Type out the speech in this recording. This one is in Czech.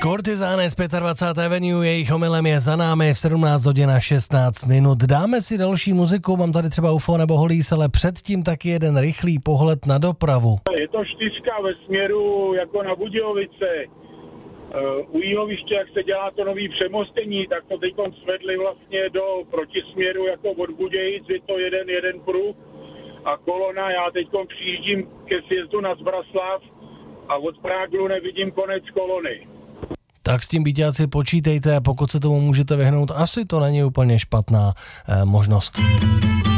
Courtisane z 25. Avenue, jejich omylem je za námi v 17 hodin a 16 minut. Dáme si další muziku, mám tady třeba UFO nebo Holís, ale předtím taky jeden rychlý pohled na dopravu. Je to 4 ve směru jako na Budějovice. U Jíhoviště, jak se dělá to nový přemostění, tak to teď svedli vlastně do protisměru jako od Budějic, je to jeden pruh a kolona. Já teď přijíždím ke sjezdu na Zbraslav a od Práglu nevidím konec kolony. Tak s tím byťáci počítejte, pokud se tomu můžete vyhnout, asi to není úplně špatná možnost.